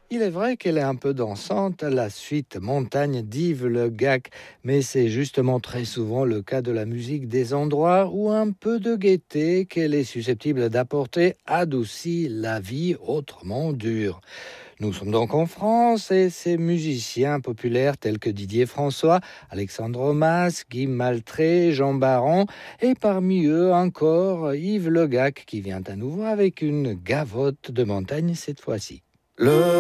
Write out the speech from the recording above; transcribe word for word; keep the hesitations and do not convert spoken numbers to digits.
Il est vrai qu'elle est un peu dansante, la suite Montagne d'Yves Le Gac, mais c'est justement très souvent le cas de la musique des endroits où un peu de gaieté qu'elle est susceptible d'apporter adoucit la vie autrement dure. Nous sommes donc en France et ces musiciens populaires tels que Didier François, Alexandre Mas, Guy Maltré, Jean Baron et parmi eux encore Yves Le Gac qui vient à nouveau avec une gavotte de montagne cette fois-ci. Le